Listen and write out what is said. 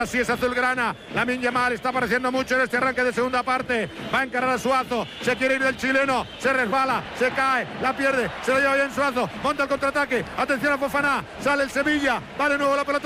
Así es azulgrana, Lamine Yamal está apareciendo mucho en este arranque de segunda parte, va a encarar a Suazo, se quiere ir del chileno, se resbala, se cae, la pierde, se la lleva bien Suazo, monta el contraataque, atención a Fofana, sale el Sevilla, va de nuevo la pelota